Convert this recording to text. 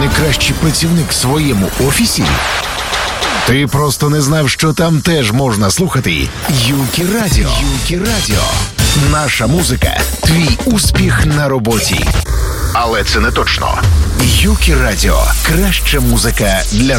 найкращий працівник в своєму офісі? Ти просто не знав, що там теж можна слухати Юкі Радіо. Юкі Радіо. Наша музика – твій успіх на роботі. Але це не точно. Юкі Радіо – краща музика для